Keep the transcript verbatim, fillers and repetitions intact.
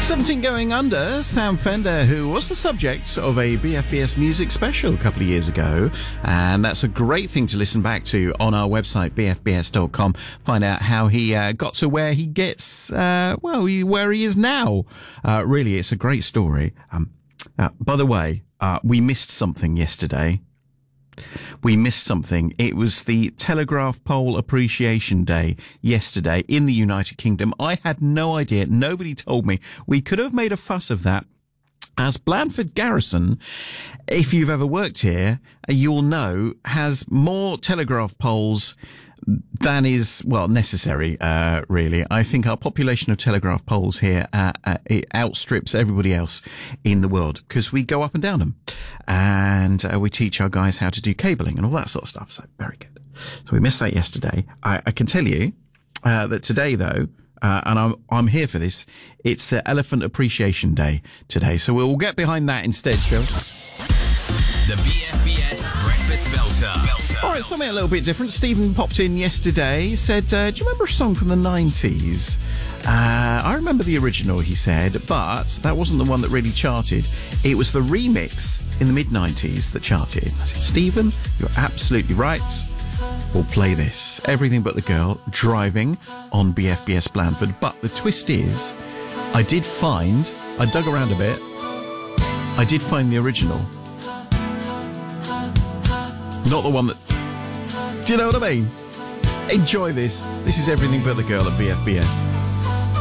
Something Going Under, Sam Fender, who was the subject of a B F B S music special a couple of years ago. And that's a great thing to listen back to on our website, b f b s dot com. Find out how he uh, got to where he gets, uh, well, he, where he is now. Uh, really, it's a great story. Um, uh, by the way, uh, we missed something yesterday. We missed something. It was the Telegraph Pole Appreciation Day yesterday in the United Kingdom. I had no idea. Nobody told me. We could have made a fuss of that. As Blandford Garrison, if you've ever worked here, you'll know, has more telegraph poles than is, well, necessary, uh, really. I think our population of telegraph poles here uh, uh, it outstrips everybody else in the world because we go up and down them. And uh, we teach our guys how to do cabling and all that sort of stuff. So, very good. So we missed that yesterday. I, I can tell you uh, that today, though, uh, and I'm I'm here for this, it's uh, Elephant Appreciation Day today. So we'll get behind that instead, shall we? The B F B S Breakfast Belter. Belter. All right, something a little bit different. Stephen popped in yesterday, said, uh, do you remember a song from the nineties? Uh, I remember the original, he said, but that wasn't the one that really charted. It was the remix in the mid-nineties that charted. I said, Stephen, you're absolutely right. We'll play this. Everything But the Girl, Driving on B F B S Blandford. But the twist is, I did find, I dug around a bit, I did find the original. Not the one that... Do you know what I mean? Enjoy this. This is Everything But the Girl at B F B S.